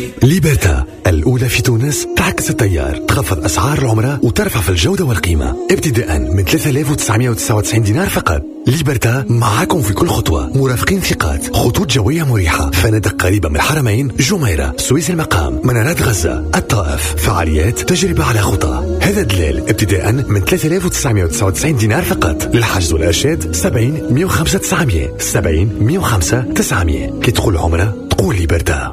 ليبرتا الأولى في تونس تعكس التيار، تخفض أسعار العمرة وترفع في الجودة والقيمة ابتداء من 3999 دينار فقط. ليبرتا معاكم في كل خطوة، مرافقين ثقات، خطوط جوية مريحة، فنادق قريبة من الحرمين، جميرة، سويس المقام، منارات غزة، الطائف، فعاليات، تجربة على خطى. هذا دلال ابتداء من 3999 دينار فقط. للحجز والإرشاد 70 105 900 70 105 900. كي تقول عمرة تقول ليبرتا.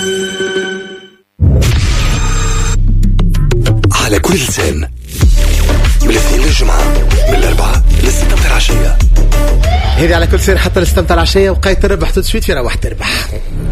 على كل لسان من الاثنين للجمعة، من الأربعة للستة متاع العشية. هذه على كل لسان حتى للستة متاع العشية. وقاية تربح تدسويت في روح تربح.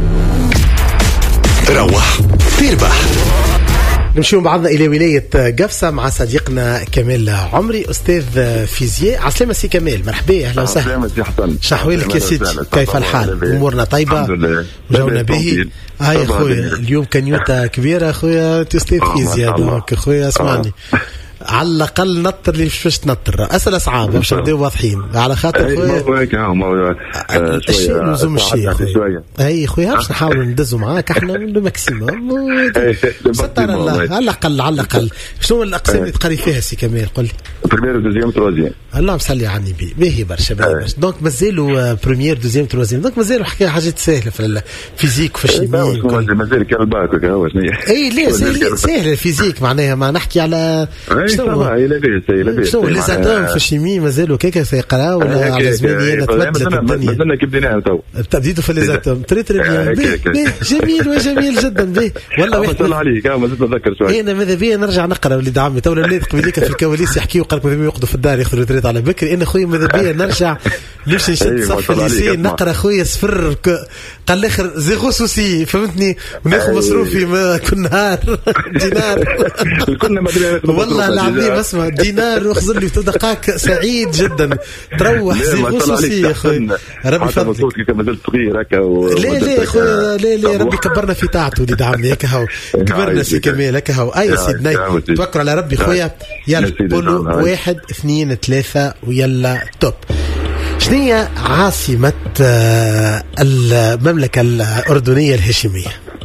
روح تربح. نمشيو بعضنا إلى ولاية قفصة مع صديقنا كمال عمري، أستاذ فيزياء. عسلامة سي كمال، مرحبا، أهلا وسهلا. عسلامة سي حسن، شحوالك يا سيدي، كيف الحال؟ أمورنا طيبة؟ جونا باهي. هاي أخويا اليوم كنيوتا كبيرة أخويا، أنت أستاذ فيزياء دونك أخويا اسمعني. على الأقل نطر اللي مش نطر أسئلة صعبة باش نبداو واضحين على خاطر خويا الشيء لزوم الشيء خويا. أي خويا باش نحاولوا ندزوا معاك احنا لو ماكسيموم ستر الله. على الأقل شنو الأقسام اللي تقري فيها سي كمال؟ قل لي. بريمير دوزيام تروازيام. الله مسلي على النبي. باهي برشا باهي. دونك مازالوا بريمير دوزيام تروازيام، دونك مازالوا حاجات سهلة في الفيزيك وفي الشيمياء. مازال كان الباك هو شنو. أي لا سهل الفيزيك معناها ما نحكي على شنو لي زاتوم في الشيمي مازالوا كيكا سيقرا ولا على زمانية تبدلت الدنيا. مازلنا كيف بديناها تو. بديتوا في لي زاتوم تري بيان. جميل وجميل جدا به والله. واحد عليك مازلت نتذكر شوي. انا ماذا بيا نرجع نقرا وليد عمي تو الاولاد قبليك في الكواليس يحكيوا قالك ماذا بيا يقعدوا في الدار ياخذوا ريتريت على بكري. انا خويا ماذا بيا نرجع نمشي نشد صف الليسين نقرا خويا صفر قال الاخر زيرو سوسي فهمتني وناخذ مصروفي ما كل نهار دينار كنا والله العظيم. اسمع دينار واخذ لي دقائق سعيد جدا تروح زيرو سوسي يا اخوي. ربي يفضلك كيف مازلت صغير هكا لا اخويا لا ربي كبرنا في طاعته وليد عمي هكا هو كبرنا سي كمال هكا هو. اي سيدنا توكل على ربي خويا. يلا قولوا 1 2 3 ويلا توب. شنية عاصمة المملكة الأردنية الهاشمية؟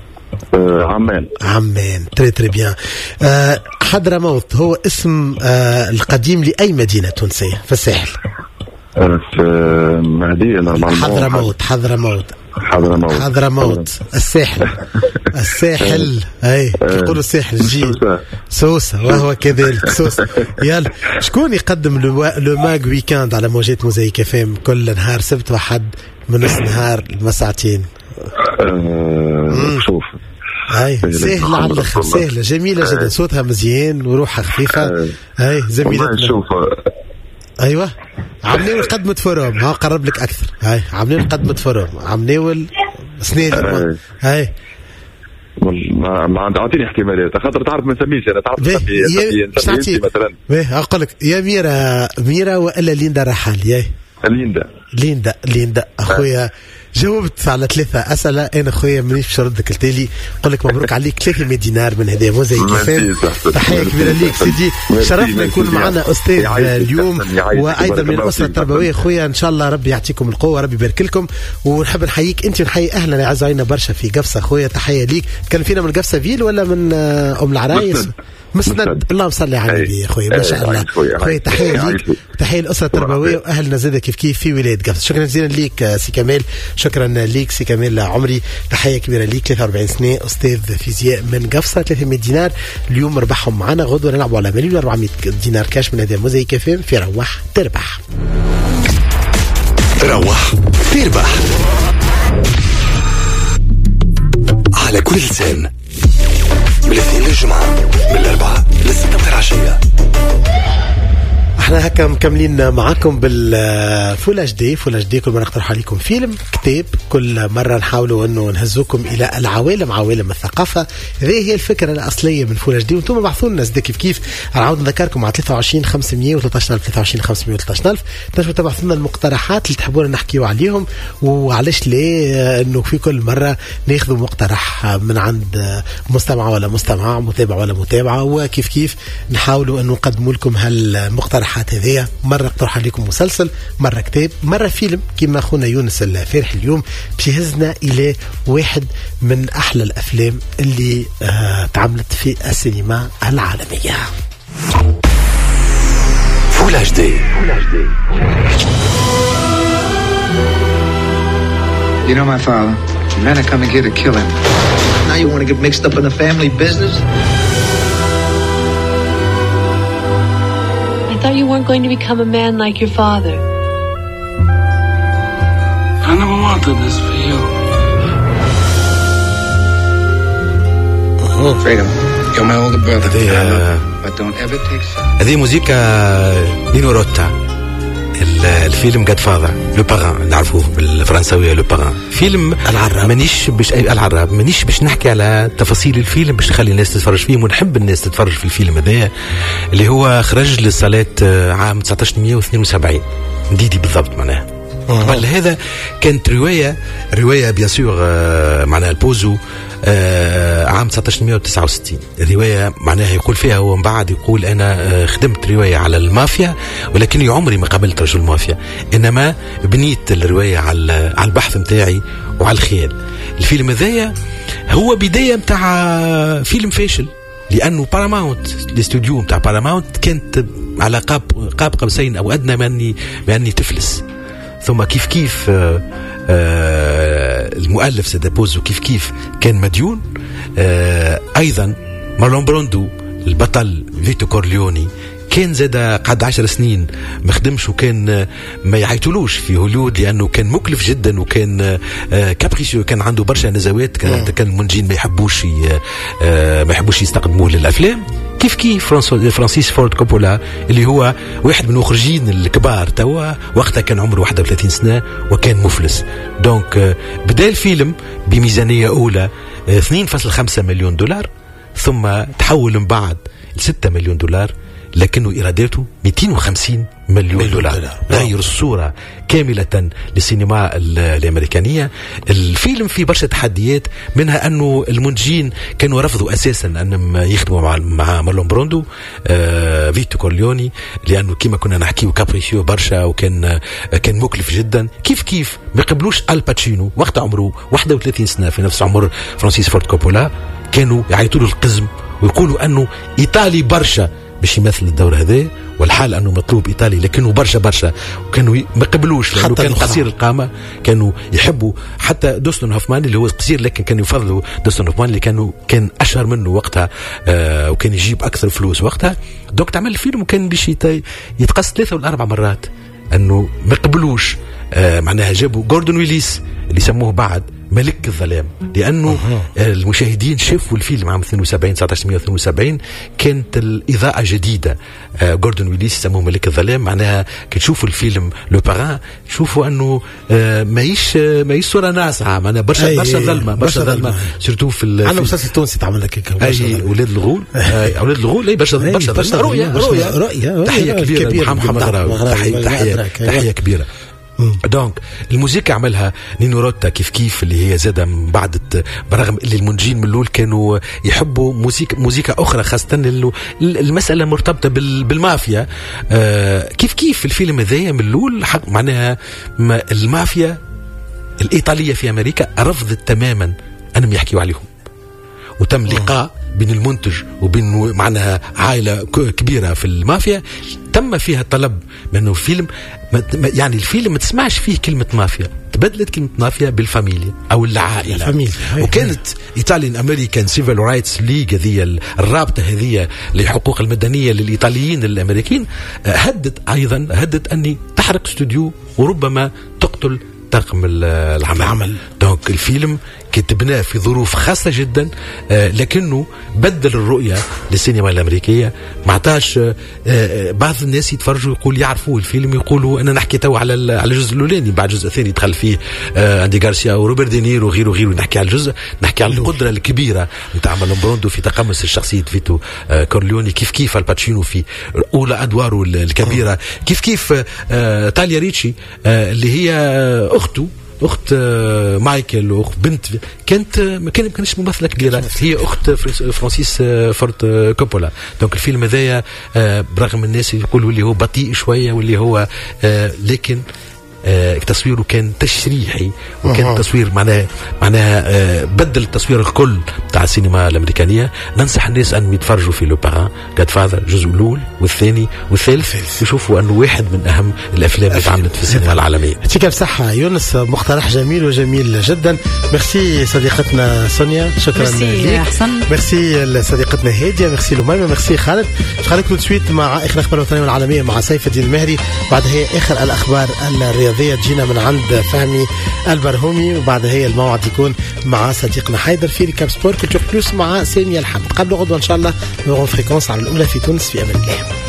عمان. تري بيان. حضرموت هو اسم القديم لأي مدينة تونسية في الساحل؟ في مدينة حضرموت الساحل اي يقولوا الساحل جي سوسة وهو كذلك سوسة. يلا شكون يقدم لو ماغ ويكاند على موجات موزايك فام كل نهار سبت وحد من نص نهار لمساعتين؟ شوف هاي سهلة على الأخر، سهلة جميلة جدا، صوتها مزيان وروحها خفيفة. هاي زميلتنا ايوه عمناول قدمة فروم. ها قرب لك اكثر. هاي عمناول قدمة فروم عمناول سنين. هاي ما اعطيني احتمالات خاطر تعرف ما نسميش انا تعرف نسمي مثلا. اقول لك يا ميرا والا ليندا رحال. ياي ليندا اخويا جاوبت على 3 أسئلة. أنا خويا مانيش باش نردك التالي نقول لك مبروك عليك 300 دينار من هذا مو زي كيفان. تحية كبيرة ليك سيدي، شرفنا يكون معنا أستاذ اليوم وأيضا من الأسرة التربوية. خويا إن شاء الله ربي يعطيكم القوة، ربي يبارك لكم. ونحب نحييك أنت ونحيي أهلنا اللي عزاينا برشا في قفصة. خويا تحية ليك. كان فينا من قفصة فيل ولا من أم العرايس؟ مسند. اللهم صل على النبي يا خويا ما شاء الله. خويا تحية ليك، تحية الأسرة التربوية وأهلنا زادة كيف في ولاية قفصة. شكرا جزيلا ليك سي كمال، شكرا ليك سي كمال عمري، تحية كبيرة ليك. 43 سنة أستاذ فيزياء من قفصة. 300 دينار اليوم ربحهم معنا. غدوة نلعبوا على 1,400 دينار كاش من هذا موزايك فام في روح تربح. على كل لسان من الاثنين للجمعة، من الأربعة للستة متاع العشية. احنا هكا مكملين معاكم بالفول اتش دي. فول اتش دي كل مرة نقترح عليكم فيلم كتاب، كل مرة نحاولوا انه نهزوكم الى العوالم، عوالم الثقافة. هذه هي الفكرة الأصلية من فول اتش دي. وانتم بعثوا لنا كيف نعاود نذكركم على 23 513 23 513 تنجموا تبعثوا لنا المقترحات اللي تحبونا نحكيوا عليهم، وعلاش ليه انه في كل مرة ناخذوا مقترح من عند مستمع ولا مستمع، متابع ولا متابعة، وكيف نحاولوا انه نقدموا لكم هالمقترحات الاقتراحات هذه، مرة اقترح عليكم مسلسل، مرة كتاب، مرة فيلم كما أخونا يونس الفارح اليوم باش يهزنا إلى واحد من أحلى الأفلام اللي تعملت في السينما العالمية. Full HD. You know my father? The men are coming here to kill him. Now you want to get mixed up in the family business? I thought you weren't going to become a man like your father. I never wanted this for you. Freedom, you're my older brother. But don't ever take sides. هذه موسيقى نينو روتا. الفيلم جاد فاذر لو باغان نعرفوه بالفرنساويه لو باغان. فيلم العراب مانيش باش العراب مانيش باش نحكي على تفاصيل الفيلم باش نخلي الناس تتفرج فيه، ونحب الناس تتفرج في الفيلم هذا اللي هو خرج للصالات عام 1972 نديدي بالضبط معناها. قبل هذا كانت روايه بيان سور معناها البوزو عام 1969. الرواية معناها يقول فيها هو من بعد يقول أنا خدمت رواية على المافيا ولكني عمري ما قابلت رجل مافيا، إنما بنيت الرواية على البحث متاعي وعلى الخيال. الفيلم هذايا هو بداية متاع فيلم فاشل، لأنه باراماونت الاستوديو متاع باراماونت كانت على قاب قوسين أو أدنى ماني تفلس. ثم كيف المؤلف سيدا بوزو كيف كان مديون. أيضا مارلون بروندو البطل فيتو كورليوني كان زاد قعد 10 سنين ما خدمش، وكان ما يعيطولوش في هوليود لأنه كان مكلف جدا وكان كابريسيو، كان عنده برشا نزوات، كان المنتجين ما يحبوش يستقدموه للأفلام. كيف فرانسيس فورد كوبولا اللي هو واحد من المخرجين الكبار توا، وقتها كان عمره 31 سنة وكان مفلس. دونك بدأ الفيلم بميزانية أولى 2.5 مليون دولار، ثم تحول من بعد ل 6 مليون دولار، لكنه إيراداته 250 مليون دولار. غير الصورة كاملة للسينما الأمريكانية. الفيلم فيه برشا تحديات، منها أنه المنتجين كانوا رفضوا أساسا أنهم يخدموا مع مارلون بروندو فيتو كورليوني، لأنه كما كنا نحكيه كابريسيو برشا وكان مكلف جدا. كيف ما قبلوش الباتشينو وقت عمره 31 سنة في نفس عمر فرانسيس فورد كوبولا، كانوا يعيطوا له القزم ويقولوا أنه إيطالي برشا باش يمثل الدور هذا، والحال انه مطلوب ايطالي لكنه برشا وكانوا ما قبلوش لانه كان قصير القامه. كانوا يحبوا حتى دوستون هوفمان اللي هو قصير، لكن كانوا يفضلوا دوستون هوفمان اللي كان اشهر منه وقتها وكان يجيب اكثر فلوس وقتها. دوك تعمل الفيلم وكان باش يتقص 3 ولا 4 مرات انه ما قبلوش. معناها جابوا جوردون ويليس اللي سموه بعد ملك الظلام، لأنه المشاهدين شافوا الفيلم عام 1972 كانت الإضاءة جديدة. جوردون ويليس سموه ملك الظلام، معناها كتشوفوا الفيلم لو باغان تشوفوا أنه ماهيش صورة ناصعة، معناها برشا ظلمة سيرتو في أنا مسلسل تونسي تعمل لك هيك أولاد الغول. أولاد الغول أي برشا رؤية. تحية كبيرة محمد غراوي، تحية كبيرة. دونك الموسيقى عملها نينو روتا كيف اللي هي زادة من بعد، برغم اللي المنتجين من الأول كانوا يحبوا موسيقى أخرى، خاصة المسألة مرتبطة بالمافيا. كيف الفيلم هذايا من الأول معناها المافيا الإيطالية في أمريكا رفضت تماما أنهم يحكيوا عليهم، وتم لقاء بين المنتج وبين معناها عائلة كبيرة في المافيا، تم فيها طلب منه فيلم يعني الفيلم ما تسمعش فيه كلمة مافيا، تبدلت كلمة مافيا بالفاميليا أو العائلة. وكانت إيطاليان أمريكان سيفل رايتس ليج هذه الرابطة هذه للحقوق المدنية للإيطاليين الأمريكيين هدت أني تحرق استوديو وربما تقتل طاقم العمل. دونك الفيلم كتبناه في ظروف خاصة جدا، لكنه بدل الرؤية للسينما الأمريكية. ما عطاش بعض الناس يتفرجوا يعرفوا الفيلم يقولوا أنا نحكي تو على الجزء الأولاني، بعد الجزء الثاني دخل فيه أندي غارسيا وروبرت دينيرو وغيره نحكي على الجزء، نحكي على القدرة الكبيرة نتاع مارلون بروندو في تقمص الشخصية فيتو كورليوني، كيف الباتشينو في أولى أدواره الكبيرة، كيف تاليا ريتشي اللي هي أخته اخت مايكل واخت بنت كانت ما كانش ممثله كبيره، هي اخت فرانسيس فورد كوبولا. دونك الفيلم هذايا برغم الناس يقولوا اللي هو بطيء شويه واللي هو لكن تصويره كان تشريحي، وكان تصوير معناها بدل التصوير الكل تاع السينما الامريكانيه. ننصح الناس ان يتفرجوا في لو باران جاد فاذر الجزء الاول والثاني والثالث، يشوفوا انه واحد من اهم الافلام اللي اتعملت في السينما العالميه. يعطيك بصحه يونس، مقترح جميل وجميل جدا. ميرسي صديقتنا سونيا، شكرا لك. ميرسي صديقتنا هاديه، ميرسي لميمه، ميرسي خالد. خليكم تسويت مع اخر الاخبار الوطنيه والعالميه مع سيف الدين المهري، بعدها هي اخر الاخبار الرياضيه تجينا من عند فهمي البرهومي، وبعد هي الموعد يكون مع صديقنا حيدر في ريكاب سبور كولتور بلوس مع سامية الحمد. قبل غدوة إن شاء الله نغون فريكونس على الأولى في تونس. في أمان الله.